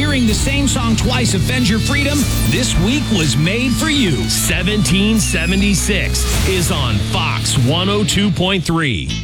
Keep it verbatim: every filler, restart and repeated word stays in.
hearing the same song twice offends your freedom? This week was made for you. seventeen seventy-six is on Fox one oh two point three.